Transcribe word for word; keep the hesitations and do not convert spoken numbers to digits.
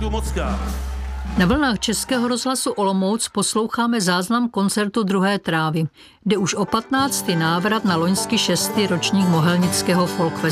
Děkuji moc krát. Na vlnách Českého rozhlasu Olomouc posloucháme záznam koncertu Druhé trávy, kde už o patnáctý návrat na loňský šestý ročník Mohelnického folkfestu.